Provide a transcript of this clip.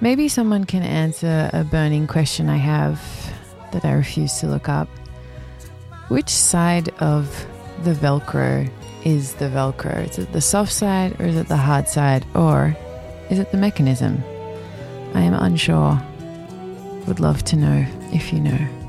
Maybe someone can answer a burning question I have that I refuse to look up. Which side of the Velcro is the Velcro? Is it the soft side or is it the hard side? Or is it the mechanism? I am unsure. Would love to know if you know.